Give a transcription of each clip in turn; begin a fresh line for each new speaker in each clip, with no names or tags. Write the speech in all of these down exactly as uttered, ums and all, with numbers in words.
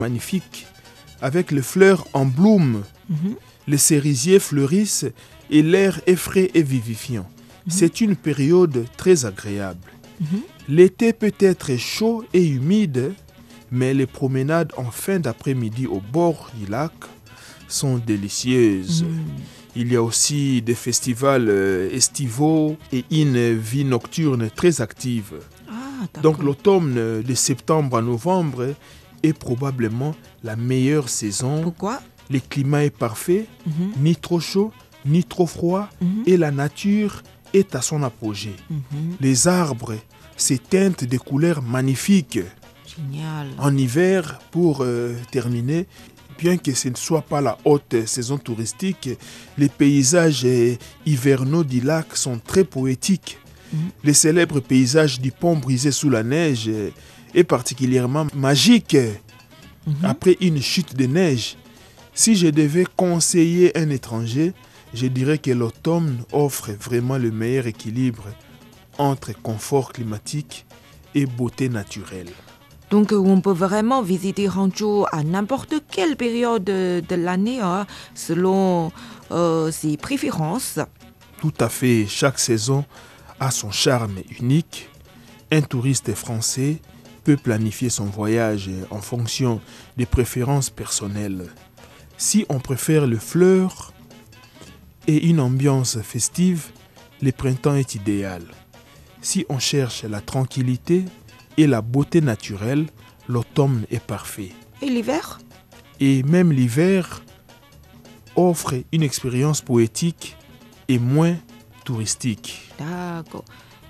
magnifique, avec les fleurs en bloom. Mm-hmm. Les cerisiers fleurissent et l'air est frais et vivifiant. Mm-hmm. C'est une période très agréable. Mm-hmm. L'été peut être chaud et humide, mais les promenades en fin d'après-midi au bord du lac sont délicieuses. Mm. Il y a aussi des festivals estivaux et une vie nocturne très active.
Ah,
donc l'automne de septembre à novembre est probablement la meilleure saison.
Pourquoi?
Le climat est parfait, mm-hmm. ni trop chaud, ni trop froid, mm-hmm. et la nature est à son apogée. Mm-hmm. Les arbres s'éteignent de couleurs magnifiques.
Génial.
En hiver, pour euh, terminer, bien que ce ne soit pas la haute saison touristique, les paysages hivernaux du lac sont très poétiques. Mm-hmm. Les célèbres paysages du pont brisé sous la neige est particulièrement magique. Mm-hmm. Après une chute de neige, si je devais conseiller un étranger, je dirais que l'automne offre vraiment le meilleur équilibre entre confort climatique et beauté naturelle.
Donc, on peut vraiment visiter Hangzhou à n'importe quelle période de l'année, hein, selon euh, ses préférences.
Tout à fait. Chaque saison a son charme unique. Un touriste français peut planifier son voyage en fonction des préférences personnelles. Si on préfère le fleur et une ambiance festive, le printemps est idéal. Si on cherche la tranquillité et la beauté naturelle, l'automne est parfait.
Et l'hiver?
Et même l'hiver offre une expérience poétique et moins touristique.
D'accord.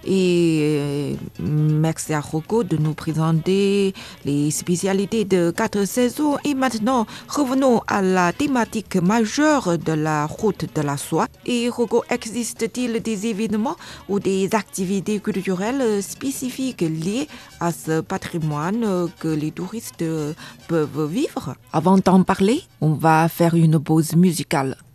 Et merci à Rocco de nous présenter les spécialités de quatre saisons. Et maintenant, revenons à la thématique majeure de la route de la soie. Et Rocco, existe-t-il des événements ou des activités culturelles spécifiques liées à ce patrimoine que les touristes peuvent vivre? Avant d'en parler, on va faire une pause musicale.